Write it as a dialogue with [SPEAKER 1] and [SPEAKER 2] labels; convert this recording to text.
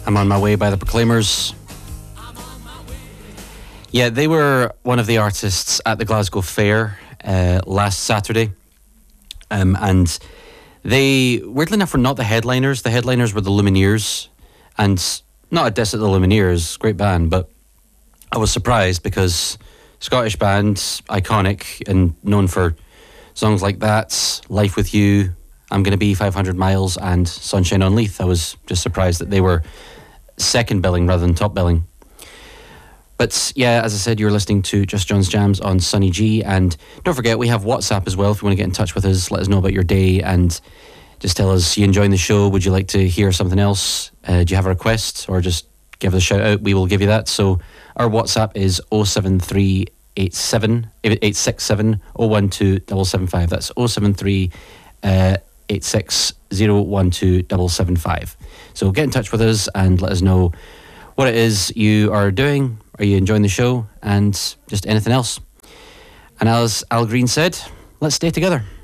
[SPEAKER 1] I'm on my way by the Proclaimers. Yeah, they were one of the artists at the Glasgow Fair last Saturday. And they, weirdly enough, were not the headliners. The headliners were the Lumineers. And not a diss at the Lumineers, great band, but I was surprised because Scottish band, iconic and known for songs like that, Life With You, I'm Gonna Be 500 Miles, and Sunshine on Leith. I was just surprised that they were second billing rather than top billing. But yeah, as I said, you're listening to Just John's Jams on Sunny G, and don't forget we have WhatsApp as well. If you want to get in touch with us, let us know about your day and just tell us you enjoying the show. Would you like to hear something else? Do you have a request, or just give us a shout out? We will give you that. So our WhatsApp is 07387 867 012 775. That's 073 86012 So get in touch with us and let us know what it is you are doing. Are you enjoying the show? And just anything else. And as Al Green said, let's stay together.